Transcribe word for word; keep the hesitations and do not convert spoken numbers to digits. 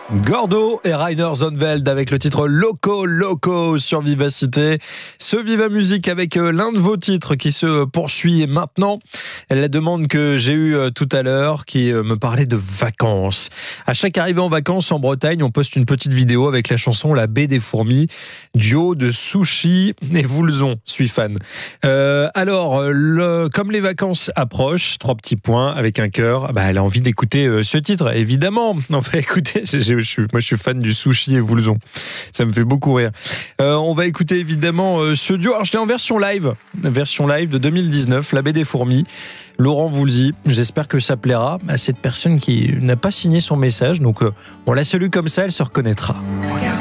Gordo et Rainer Zonveld avec le titre Loco Loco sur Vivacité. Ce Viva Musique avec l'un de vos titres qui se poursuit maintenant. La demande que j'ai eue tout à l'heure qui me parlait de vacances. À chaque arrivée en vacances en Bretagne, on poste une petite vidéo avec la chanson La Baie des Fourmis, duo de Sushi et Voulzon. Suis fan. Euh, alors, le, comme les vacances approchent, trois petits points avec un cœur, bah, elle a envie d'écouter ce titre. Évidemment, on va écouter. J'ai Je suis, moi, je suis fan du Sushi et Voulzon. Ça me fait beaucoup rire. Euh, on va écouter évidemment euh, ce duo. Alors, je l'ai en version live, version live de deux mille dix-neuf, La Baie des Fourmis. Laurent Voulzy. J'espère que ça plaira à cette personne qui n'a pas signé son message. Donc, euh, on la salue comme ça, elle se reconnaîtra.